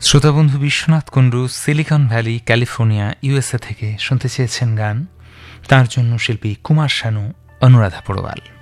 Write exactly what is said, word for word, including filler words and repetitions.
শ্রোতাবন্ধু Biswanath Kundu silicon valley California USA থেকে শুনতে চেয়েছেন গান। তার জন্য শিল্পী কুমার শানু, অনুরাধা পড়োয়াল।